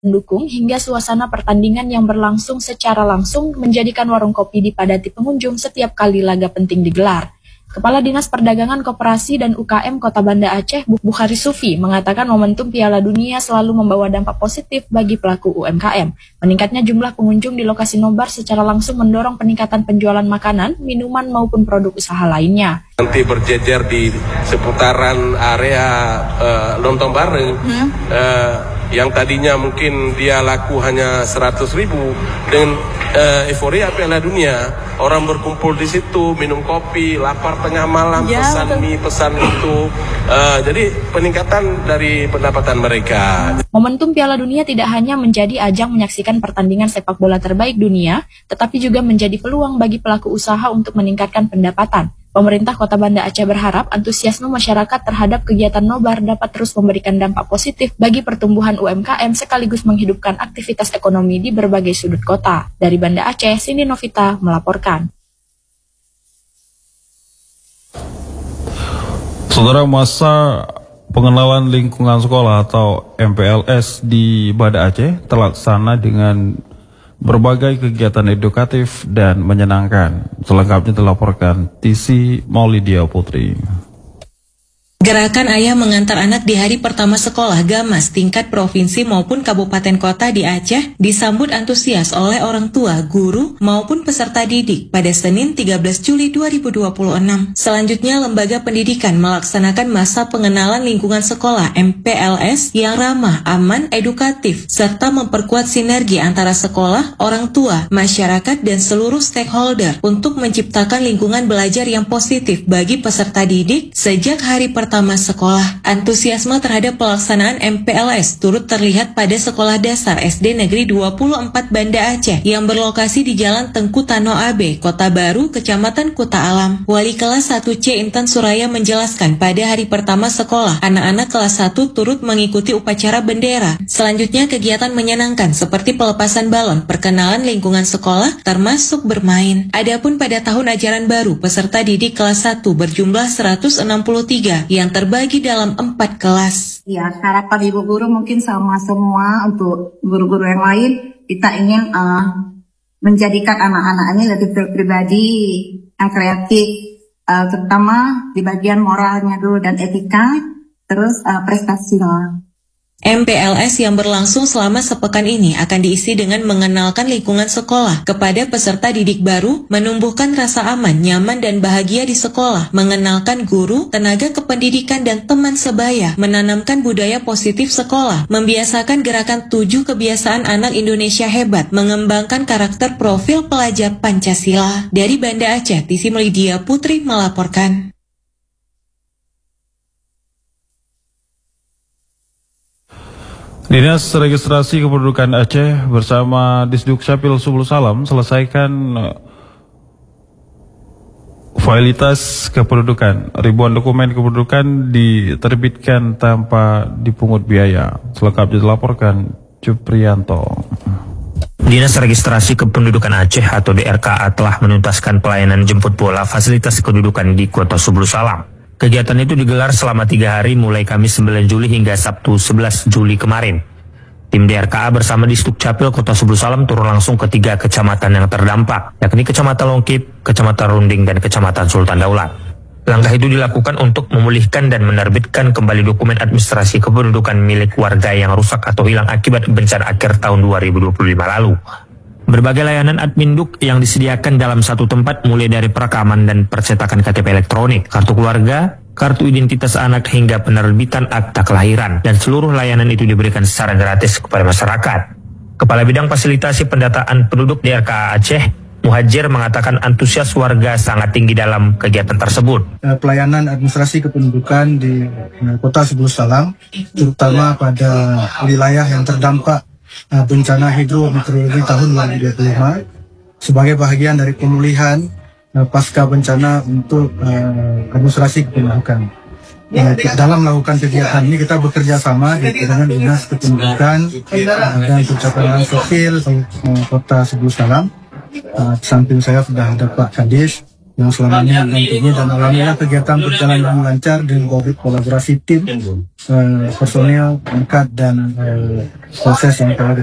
pendukung hingga suasana pertandingan yang berlangsung secara langsung menjadikan warung kopi dipadati pengunjung setiap kali laga penting digelar. Kepala Dinas Perdagangan Koperasi dan UKM Kota Banda Aceh, Bukhari Sufi, mengatakan momentum Piala Dunia selalu membawa dampak positif bagi pelaku UMKM. Meningkatnya jumlah pengunjung di lokasi nobar secara langsung mendorong peningkatan penjualan makanan, minuman maupun produk usaha lainnya. Nanti berjejer di seputaran area Lontong Bareng, yang tadinya mungkin dia laku hanya 100.000 dengan euforia Piala Dunia, orang berkumpul di situ, minum kopi, lapar tengah malam, pesan mie, pesan itu. Jadi peningkatan dari pendapatan mereka. Momentum Piala Dunia tidak hanya menjadi ajang menyaksikan pertandingan sepak bola terbaik dunia, tetapi juga menjadi peluang bagi pelaku usaha untuk meningkatkan pendapatan. Pemerintah Kota Banda Aceh berharap antusiasme masyarakat terhadap kegiatan nobar dapat terus memberikan dampak positif bagi pertumbuhan UMKM sekaligus menghidupkan aktivitas ekonomi di berbagai sudut kota. Dari Banda Aceh, Cindy Novita melaporkan. Saudara, masa pengenalan lingkungan sekolah atau MPLS di Banda Aceh terlaksana dengan berbagai kegiatan edukatif dan menyenangkan. Selengkapnya dilaporkan TC Maulidia Putri. Gerakan Ayah Mengantar Anak di hari pertama sekolah Gamas tingkat provinsi maupun kabupaten kota di Aceh disambut antusias oleh orang tua, guru, maupun peserta didik pada Senin 13 Juli 2026. Selanjutnya, Lembaga Pendidikan melaksanakan masa pengenalan lingkungan sekolah MPLS yang ramah, aman, edukatif, serta memperkuat sinergi antara sekolah, orang tua, masyarakat, dan seluruh stakeholder untuk menciptakan lingkungan belajar yang positif bagi peserta didik sejak hari pertama sekolah. Antusiasme terhadap pelaksanaan MPLS turut terlihat pada Sekolah Dasar SD Negeri 24 Banda Aceh yang berlokasi di Jalan Tengku Tano Abe, Kota Baru, Kecamatan Kuta Alam. Wali kelas 1C Intan Suraya menjelaskan pada hari pertama sekolah, anak-anak kelas 1 turut mengikuti upacara bendera. Selanjutnya kegiatan menyenangkan seperti pelepasan balon, perkenalan lingkungan sekolah, termasuk bermain. Adapun pada tahun ajaran baru, peserta didik kelas 1 berjumlah 163 yang terbagi dalam 4 kelas. Ya, harapan ibu guru mungkin sama semua untuk guru-guru yang lain, kita ingin menjadikan anak-anak ini lebih pribadi yang kreatif, terutama di bagian moralnya dulu dan etika, terus prestasinya. MPLS yang berlangsung selama sepekan ini akan diisi dengan mengenalkan lingkungan sekolah kepada peserta didik baru, menumbuhkan rasa aman, nyaman, dan bahagia di sekolah, mengenalkan guru, tenaga kependidikan, dan teman sebaya, menanamkan budaya positif sekolah, membiasakan gerakan 7 kebiasaan anak Indonesia hebat, mengembangkan karakter profil pelajar Pancasila. Dari Banda Aceh, TC Maulidia Putri melaporkan. Dinas Registrasi Kependudukan Aceh bersama Disduk Capil Subul Salam selesaikan validitas kependudukan. Ribuan dokumen kependudukan diterbitkan tanpa dipungut biaya. Selengkapnya dilaporkan Cuprianto. Dinas Registrasi Kependudukan Aceh atau DRKA telah menuntaskan pelayanan jemput bola fasilitas kependudukan di Kota Subul Salam. Kegiatan itu digelar selama 3 hari mulai Kamis 9 Juli hingga Sabtu 11 Juli kemarin. Tim DRKA bersama Disduk Capil Kota Subul Salam turun langsung ke 3 kecamatan yang terdampak, yakni Kecamatan Longkip, Kecamatan Runding, dan Kecamatan Sultan Daulat. Langkah itu dilakukan untuk memulihkan dan menerbitkan kembali dokumen administrasi kependudukan milik warga yang rusak atau hilang akibat bencana akhir tahun 2025 lalu. Berbagai layanan adminduk yang disediakan dalam satu tempat mulai dari perekaman dan percetakan KTP elektronik, kartu keluarga, kartu identitas anak hingga penerbitan akta kelahiran, dan seluruh layanan itu diberikan secara gratis kepada masyarakat. Kepala Bidang Fasilitasi Pendataan Penduduk DRKA Aceh, Muhajir, mengatakan antusias warga sangat tinggi dalam kegiatan tersebut. Pelayanan administrasi kependudukan di Kota Subul Salam, terutama pada wilayah yang terdampak bencana hidrometeorologi tahun 2025 sebagai bagian dari pemulihan pasca bencana untuk administrasi kependudukan. Dalam melakukan kegiatan ini kita bekerja sama dengan Dinas Kependudukan dan Pencatatan Sipil Kota Subul Salam. Samping saya sudah ada Pak Kadis, yang selama ini mendampingi, dan alhamdulillah kegiatan berjalan dengan lancar dengan kolaborasi tim, personil, perangkat dan proses yang telah